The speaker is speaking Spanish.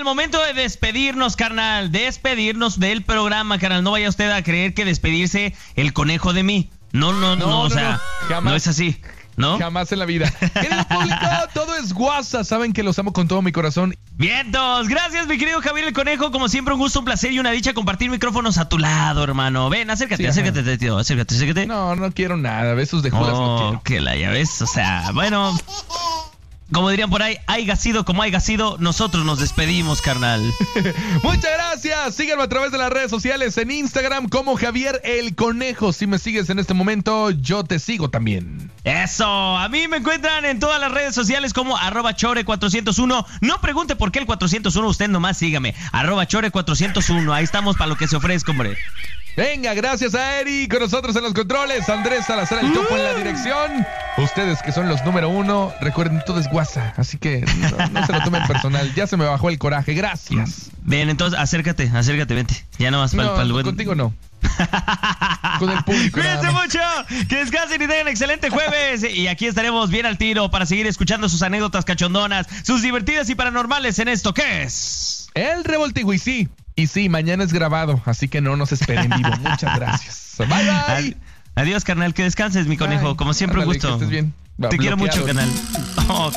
el momento de despedirnos, carnal. Despedirnos del programa, carnal. No vaya usted a creer que despedirse el conejo de mí. No, o sea, jamás. no es así, ¿no? Jamás en la vida. Querido público, todo es guasa. Saben que los amo con todo mi corazón. Vientos, gracias mi querido Javier el Conejo. Como siempre, un gusto, un placer y una dicha compartir micrófonos a tu lado, hermano. Ven, acércate, Sí, acércate, tío, acércate. No quiero nada. Besos de Judas no quiero. Que la ya ves, o sea, bueno, como dirían por ahí, haya sido como haya sido, nosotros nos despedimos, carnal. Muchas gracias. Síganme a través de las redes sociales en Instagram como Javier el Conejo. Si me sigues en este momento, yo te sigo también. Eso, a mí me encuentran en todas las redes sociales como @chore401. No pregunte por qué el 401, usted nomás sígame, @chore401. Ahí estamos para lo que se ofrezca, hombre. Venga, gracias a Eri con nosotros en los controles. Andrés Salazar el Topo en la dirección. Ustedes que son los número 1, recuerden, todo es guasa. Así que no se lo tomen personal. Ya se me bajó el coraje. Gracias. Bien, entonces acércate, vente. Ya nomás para el buen... contigo no. Con el público. Cuídense mucho, que descansen y tengan excelente jueves. Y aquí estaremos bien al tiro para seguir escuchando sus anécdotas cachondonas, sus divertidas y paranormales en esto que es El Revoltijo. Y sí, mañana es grabado, así que no nos esperen vivo. Muchas gracias. Bye. Adiós, carnal, que descanses, mi conejo. Como siempre, un gusto. Que estés bien. Te quiero mucho, carnal.